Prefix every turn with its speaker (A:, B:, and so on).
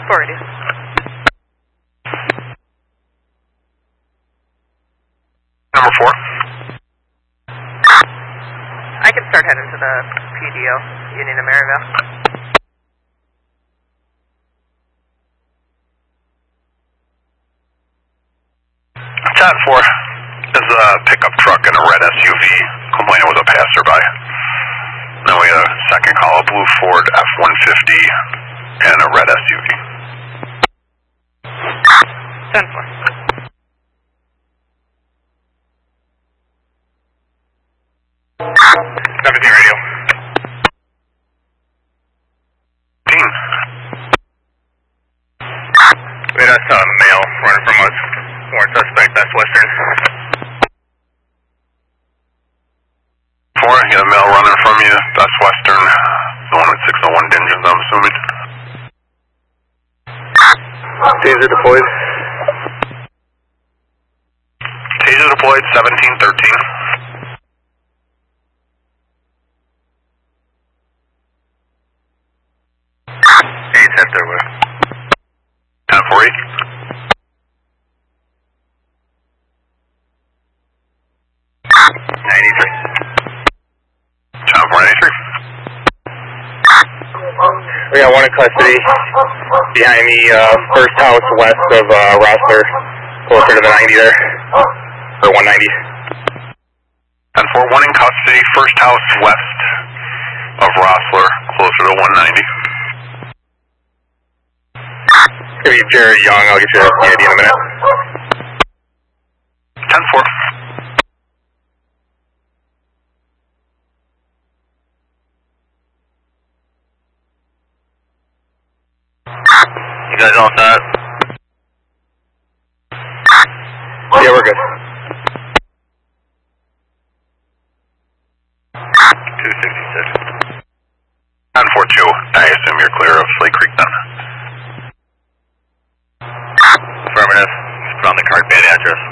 A: 480.
B: Number 4.
A: I can start heading to the PDO, Union of Maryville.
B: 10-4. This is a pickup truck and a red SUV. Complaining was a passerby. Then we had a second call, a blue Ford F-150 and a red SUV.
A: 10-4.
B: Radio. 15. We had a male running from us. Warrant suspect, that's Western. 4, you got a male running from you, that's Western. The one at 601 Dinges, I'm assuming. Taser deployed. Taser deployed, 1713. He's head their way. 10-4-8. 93. 10-4-93.
C: We got one in custody behind me, first house west of Rossler, closer to the 90 there, or 190.
B: 10-4, one in custody, first house west of Rossler, closer to 190.
C: It's going to be Jared Young, I'll get you the ID in a minute.
B: 10-4.
C: You guys all set? Yeah, we're good.
B: 266. 10-4-2, I assume you're clear of Slate Creek then?
C: Affirmative. Just put on the card bed address.